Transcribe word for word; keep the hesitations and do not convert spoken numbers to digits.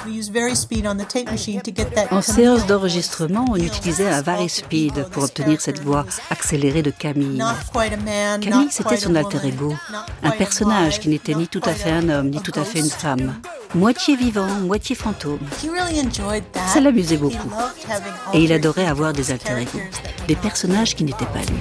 En séance d'enregistrement, on utilisait un Vari-Speed pour obtenir cette voix accélérée de Camille. Camille, c'était son alter ego, un personnage qui n'était ni tout à fait un homme, ni tout à fait une femme. Moitié vivant, moitié fantôme. Ça l'amusait beaucoup. Et il adorait avoir des alter ego, des personnages qui n'étaient pas lui.